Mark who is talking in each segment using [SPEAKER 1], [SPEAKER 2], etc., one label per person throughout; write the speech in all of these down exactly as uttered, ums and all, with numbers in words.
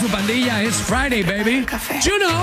[SPEAKER 1] su pandilla. Es Friday, baby. You know.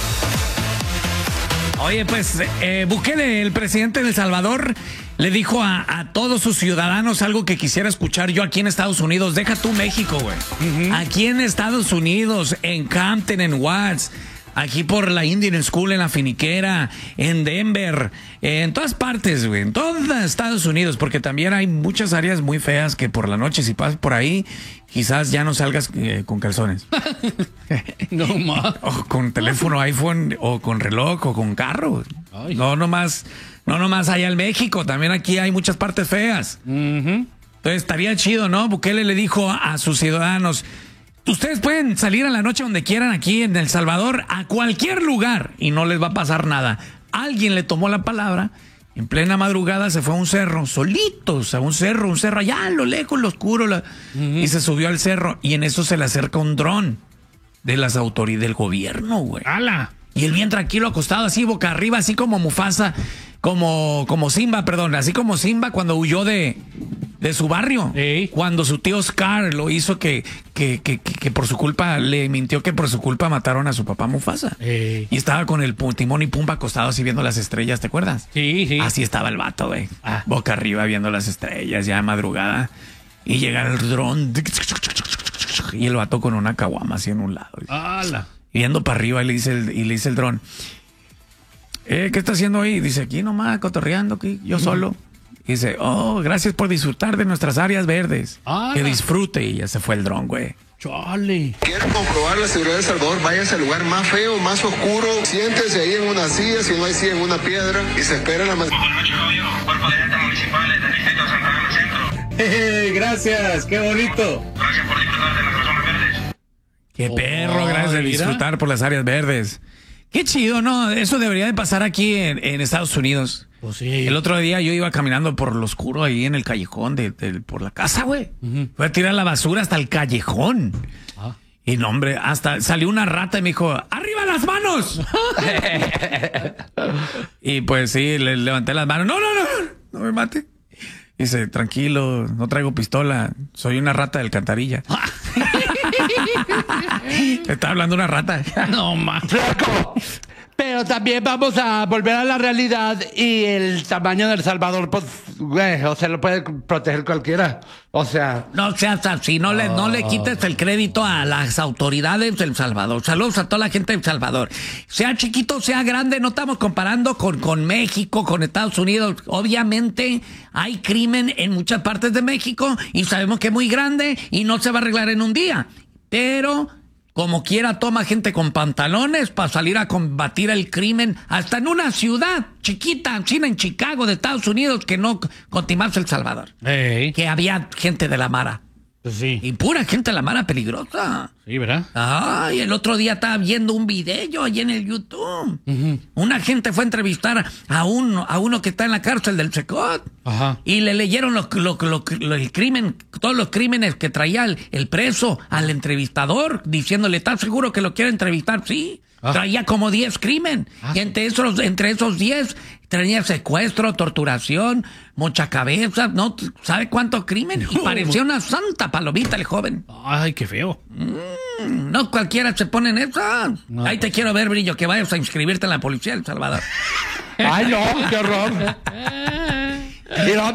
[SPEAKER 1] Oye, pues, eh, Bukele, el presidente de El Salvador, le dijo a, a todos sus ciudadanos algo que quisiera escuchar yo aquí en Estados Unidos. Deja tú México, güey. Uh-huh. Aquí en Estados Unidos, en Campton, en Watts, aquí por la Indian School, en la Finiquera, en Denver, en todas partes, güey, en todos Estados Unidos, porque también hay muchas áreas muy feas que por la noche, si pasas por ahí, quizás ya no salgas eh, con calzones.
[SPEAKER 2] No más.
[SPEAKER 1] O con teléfono iPhone, o con reloj, o con carro. Ay. No nomás, no nomás allá en México, también aquí hay muchas partes feas. Uh-huh. Entonces estaría chido, ¿no? Bukele le dijo a, a sus ciudadanos: ustedes pueden salir a la noche donde quieran aquí en El Salvador, a cualquier lugar, y no les va a pasar nada. Alguien le tomó la palabra. En plena madrugada se fue a un cerro, solitos, a un cerro, un cerro allá a lo lejos, lo oscuro, la, uh-huh. y se subió al cerro, y en eso se le acerca un dron de las autoridades del gobierno, güey.
[SPEAKER 2] ¡Hala!
[SPEAKER 1] Y él bien tranquilo, acostado así, boca arriba, así como Mufasa, como, como Simba, perdón, así como Simba cuando huyó de... de su barrio, ¿Eh? Cuando su tío Scar lo hizo que, que, que, que, que por su culpa, le mintió que por su culpa mataron a su papá Mufasa. ¿Eh? Y estaba con el Timón y Pumba acostado así viendo las estrellas, ¿te acuerdas?
[SPEAKER 2] Sí, sí.
[SPEAKER 1] Así estaba el vato, güey. Ah. Boca arriba viendo las estrellas, ya de madrugada. Y llega el dron. Y el vato con una caguama así en un lado.
[SPEAKER 2] ¡Hala!
[SPEAKER 1] Viendo para arriba y le dice el, y le dice el dron: eh, ¿qué está haciendo ahí? Dice: aquí nomás, cotorreando, aquí, yo solo. Y dice: oh, gracias por disfrutar de nuestras áreas verdes. Ah, que disfrute. Y ya se fue el dron, güey.
[SPEAKER 2] Chale.
[SPEAKER 3] ¿Quiere comprobar la seguridad de El Salvador? Váyase al lugar más feo, más oscuro. Siéntese ahí en una silla, si no hay silla, en una piedra. Y se espera la más...
[SPEAKER 4] Buenas noches, caballero. Cuerpo de Agentes Municipales del Distrito de Santa Ana Centro.
[SPEAKER 2] Hey, gracias, qué bonito.
[SPEAKER 4] Gracias por disfrutar de nuestras zonas verdes.
[SPEAKER 1] Qué perro, oh, gracias de disfrutar por las áreas verdes. Qué chido, ¿no? Eso debería de pasar aquí en, en Estados Unidos.
[SPEAKER 2] Pues sí.
[SPEAKER 1] El otro día yo iba caminando por lo oscuro ahí en el callejón de, de por la casa, güey. Uh-huh. Fui a tirar la basura hasta el callejón. Ah. Y no, hombre, hasta salió una rata y me dijo: ¡arriba las manos! Y pues sí, le levanté las manos. No, no, no, no me mate. Dice: tranquilo, no traigo pistola. Soy una rata de alcantarilla. Está hablando una rata.
[SPEAKER 2] No más. Flaco. Pero también vamos a volver a la realidad y el tamaño del Salvador, pues, güey, o sea, lo puede proteger cualquiera. O sea...
[SPEAKER 1] No seas así, no, oh. le, no le quites el crédito a las autoridades del Salvador. Saludos a toda la gente del Salvador. Sea chiquito, sea grande, no estamos comparando con, con México, con Estados Unidos. Obviamente hay crimen en muchas partes de México y sabemos que es muy grande y no se va a arreglar en un día. Pero... como quiera, toma gente con pantalones para salir a combatir el crimen hasta en una ciudad chiquita, China, en Chicago, de Estados Unidos, que no continuarse El Salvador. Hey. Que había gente de la Mara.
[SPEAKER 2] Pues sí.
[SPEAKER 1] Y pura gente de la Mara peligrosa.
[SPEAKER 2] Sí, ¿verdad?
[SPEAKER 1] Ay, el otro día estaba viendo un video allí en el YouTube. Uh-huh. Una gente fue a entrevistar a uno, a uno que está en la cárcel del Secot. Ajá. Y le leyeron lo, lo, lo, lo, el crimen, todos los crímenes que traía el, el preso al entrevistador, diciéndole: ¿estás seguro que lo quiere entrevistar? Sí. Ah. Traía como diez crímenes. Ah. Y entre esos, entre esos diez tenía secuestro, torturación, mocha cabeza, ¿no? ¿Sabe cuánto crimen? No. Y parecía una santa palomita el joven.
[SPEAKER 2] Ay, qué feo.
[SPEAKER 1] Mm, no cualquiera se pone en eso. No. Ahí te quiero ver, Brillo, que vayas a inscribirte en la policía de El Salvador.
[SPEAKER 2] Ay, no, qué horror.